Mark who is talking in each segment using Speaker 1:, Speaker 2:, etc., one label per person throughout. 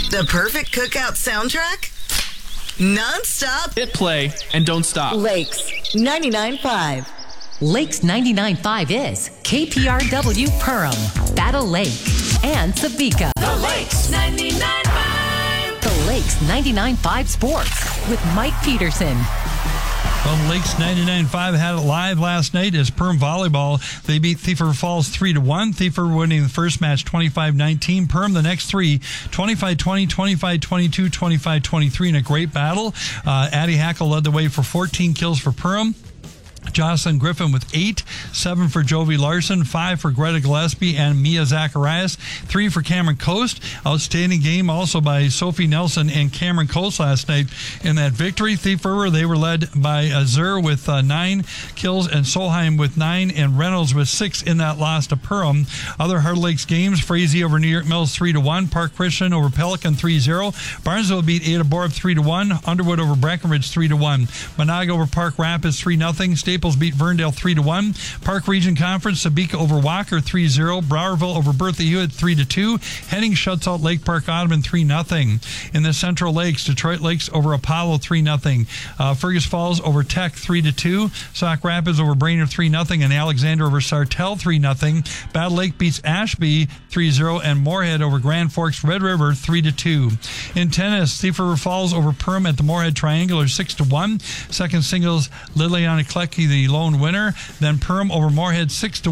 Speaker 1: The perfect cookout soundtrack? Non-stop.
Speaker 2: Hit play and don't stop.
Speaker 1: Lakes 99.5.
Speaker 3: Lakes 99.5 is KPRW Perham, Battle Lake, and Sabika.
Speaker 4: The Lakes 99.5.
Speaker 3: The Lakes 99.5 Sports with Mike Peterson.
Speaker 5: Well, Lakes 99.5 had it live last night as Perham Volleyball. They beat Thief River Falls 3-1. Thief River winning the first match 25-19. Perham the next three, 25-20, 25-22, 25-23 in a great battle. Addie Hackle led the way for 14 kills for Perham. Jocelyn Griffin with 8, 7 for Jovi Larson, 5 for Greta Gillespie and Mia Zacharias, 3 for Cameron Coast. Outstanding game also by Sophie Nelson and Cameron Coast last night in that victory. Thief River, they were led by Azur with 9 kills and Solheim with 9 and Reynolds with 6 in that loss to Perham. Other Heart Lakes games, Frazee over New York Mills 3-1, Park Christian over Pelican 3-0, Barnesville beat Ada Borb 3-1, Underwood over Breckenridge 3-1, Monaga over Park Rapids 3-0, Staples beat Verndale 3-1. Park Region Conference, Sabika over Walker 3-0. Browerville over Bertha Hewitt 3-2. Henning shuts out Lake Park Ottoman 3-0. In the Central Lakes, Detroit Lakes over Apollo 3-0. Fergus Falls over Tech 3-2. Sauk Rapids over Brainerd 3-0. And Alexander over Sartell 3-0. Battle Lake beats Ashby 3-0. And Moorhead over Grand Forks Red River 3-2. In tennis, Thief River Falls over Perham at the Moorhead Triangular 6-1. Second singles, Liliana Klecki the lone winner. Then Perham over Moorhead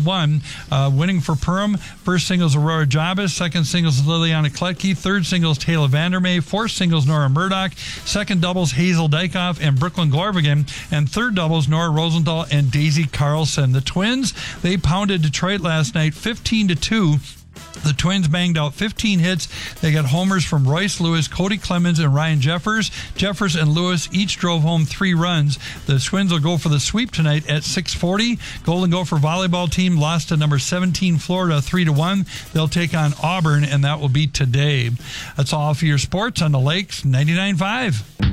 Speaker 5: 6-1. Winning for Perham. First singles Aurora Jabez. Second singles Liliana Kletke. Third singles Taylor Vandermeer. Fourth singles Nora Murdoch. Second doubles Hazel Dykoff and Brooklyn Glorvigan. And third doubles Nora Rosenthal and Daisy Carlson. The Twins, they pounded Detroit last night 15-2. The Twins banged out 15 hits. They got homers from Royce Lewis, Cody Clemens, and Ryan Jeffers. Jeffers and Lewis each drove home 3 runs. The Twins will go for the sweep tonight at 6:40. Golden Gopher volleyball team lost to number 17 Florida 3-1. They'll take on Auburn, and that will be today. That's all for your sports on the Lakes 99.5.